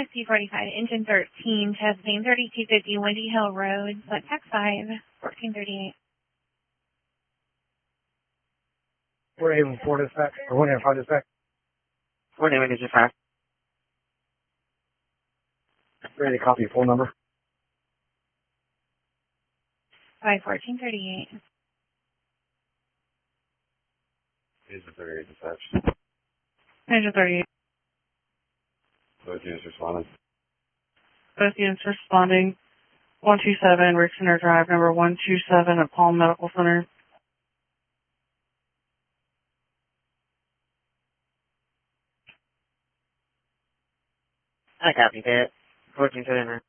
C45, engine 13, test vein 3250, Windy Hill Road, Tax 5, 1438. 484 dispatch, or 185 dispatch. 185. Ready to copy your phone number. 1438. Engine 38 dispatch. Engine 38. Both units responding. Both units responding. 127 Rick Center Drive, number 127 at Palm Medical Center. I copy that. 1479.